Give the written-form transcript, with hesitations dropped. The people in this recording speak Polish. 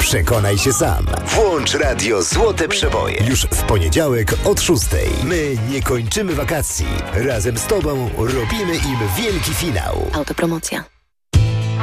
Przekonaj się sam. Włącz radio Złote Przeboje. Już w poniedziałek od 6. My nie kończymy wakacji. Razem z Tobą robimy im wielki finał. Autopromocja.